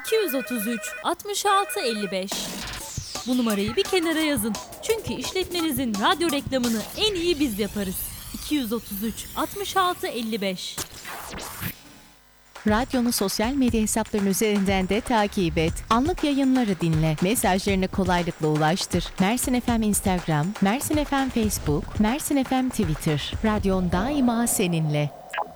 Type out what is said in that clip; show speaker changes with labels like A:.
A: 233 66 55. Bu numarayı bir kenara yazın. Çünkü işletmenizin radyo reklamını en iyi biz yaparız. 233 66 55.
B: Radyonu sosyal medya hesapları üzerinden de takip et. Anlık yayınları dinle. Mesajlarını kolaylıkla ulaştır. Mersin FM Instagram, Mersin FM Facebook, Mersin FM Twitter. Radyon daima seninle.